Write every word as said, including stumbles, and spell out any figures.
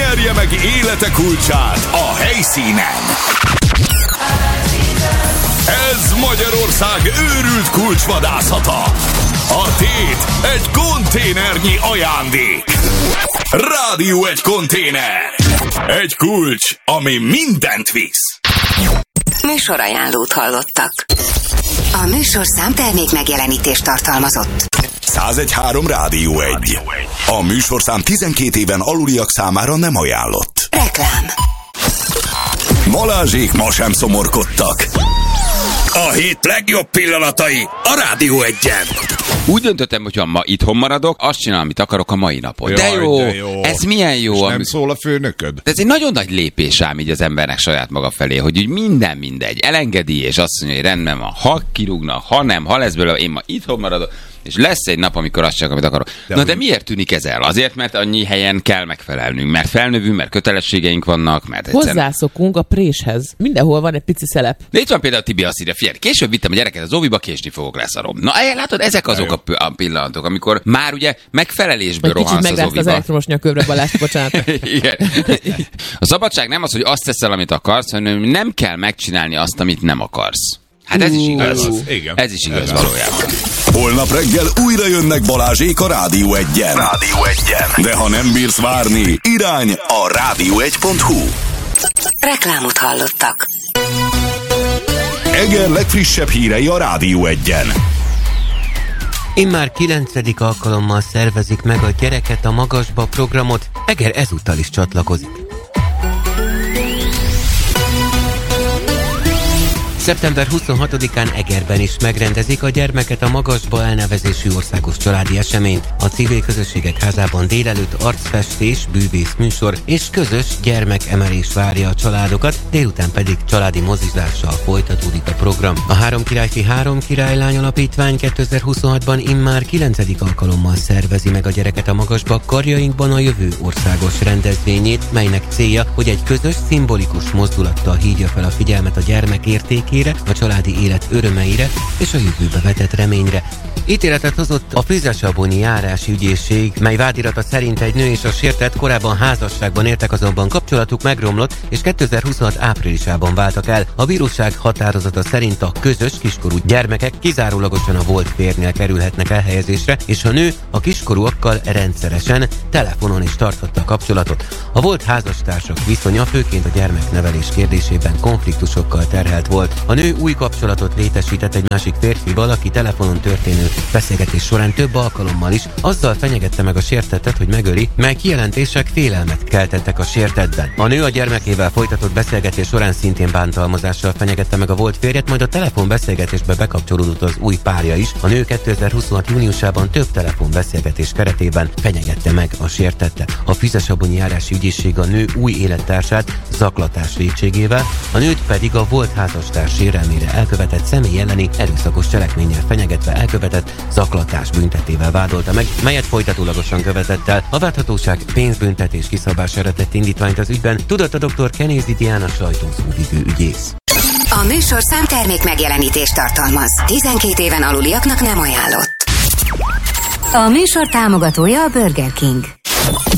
nyerje meg élete kulcsát a helyszínen. Ez Magyarország őrült kulcsvadászata. A tét egy konténernyi ajándék. Rádió egy konténer. Egy kulcs, ami mindent visz. Műsorajánlót hallottak. A műsorszám termék megjelenítést tartalmazott. száz egy három Rádió egy. A műsorszám tizenkét éven aluliak számára nem ajánlott. Reklám. Balázsék ma sem szomorkodtak. A hét legjobb pillanatai a Rádió egyen. Úgy döntöttem, hogy ha ma itthon maradok, azt csinálom, amit akarok a mai napon. Jaj, de, jó, de jó, ez milyen jó. És nem ami... szól a főnököd? De ez egy nagyon nagy lépés ám így az embernek saját maga felé, hogy úgy minden mindegy, elengedi, és azt mondja, hogy rendben van, ha kirúgna, ha nem, ha lesz belőle, én ma itthon maradok, és lesz egy nap, amikor azt csak, amit akarok. De Na de miért tűnik ez el? Azért, mert annyi helyen kell megfelelnünk, mert felnövünk, mert kötelességeink vannak, mert egyszerűen... Hozzászokunk a préshez. Mindenhol van egy pici szelep. De itt van például Tibi azt írja, figyelj, később vittem a gyereket az óviba, késni fogok, leszarom. Na, látod, ezek azok a, p- a pillanatok, amikor már ugye megfelelésből rohansz az óviba. Kicsit az elektromos nyakövre, Balázs, bocsánat. Igen. A szabadság nem az, hogy azt teszel, amit akarsz, hanem nem kell megcsinálni azt, amit nem akarsz. Hát ez is igaz. Ez, igen. Ez is igaz valójában. Holnap reggel újra jönnek Balázsék a Rádió egyen. Rádió egyen. De ha nem bírsz várni, irány a rádió egy pont hu. Reklámot hallottak. Eger legfrissebb hírei a Rádió egyen. Immár kilencedik alkalommal szervezik meg a Gyereket a Magasba programot, Eger ezúttal is csatlakozik. szeptember huszonhatodikán Egerben is megrendezik a Gyermeket a Magasba elnevezésű országos családi eseményt. A Civil Közösségek Házában délelőtt arcfestés, bűvész műsor és közös gyermekemelés várja a családokat, délután pedig családi mozizással folytatódik a program. A Három Királyfi Három Királylány Alapítvány kétezer-huszonhatban immár kilencedik alkalommal szervezi meg a Gyereket a Magasba karjainkban a jövő országos rendezvényét, melynek célja, hogy egy közös, szimbolikus mozdulattal hívja fel a figyelmet a gyermek értékére, a családi élet örömeire és a jövőbe vetett reményre. Ítéletet hozott a Főzsabonyi járási ügyészség, mely vádirata szerint egy nő és a sértett korábban házasságban éltek, azonban kapcsolatuk megromlott, és kétezer-huszonhat áprilisában váltak el. A bíróság határozata szerint a közös kiskorú gyermekek kizárólagosan a volt férjnél kerülhetnek elhelyezésre, és a nő a kiskorúakkal rendszeresen telefonon is tarthatta a kapcsolatot. A volt házastársak viszonya főként a gyermeknevelés kérdésében konfliktusokkal terhelt volt. A nő új kapcsolatot létesített egy másik férfival, aki telefonon történő beszélgetés során több alkalommal is azzal fenyegette meg a sértettet, hogy megöli, mely kijelentések félelmet keltettek a sértettben. A nő a gyermekével folytatott beszélgetés során szintén bántalmazással fenyegette meg a volt férjet, majd a telefonbeszélgetésbe bekapcsolódott az új párja is. A nő kétezer-huszonhat júniusában több telefonbeszélgetés keretében fenyegette meg a sértettet. A Főzsabonyi járási ügyészség a nő új élettársát zaklatás vétségével, a nőt pedig a volt házastárs sérelmére elkövetett személy elleni erőszakos cselekménnyel fenyegetve elkövetett zaklatás büntetével vádolta meg, melyet folytatólagosan követett el. A vádhatóság pénzbüntetés kiszabására tett indítványt az ügyben, tudott a doktor Kenézi Diana sajtószóvivő ügyész. A műsorszám termék megjelenítést tartalmaz. tizenkét éven aluliaknak nem ajánlott. A műsor támogatója a Burger King.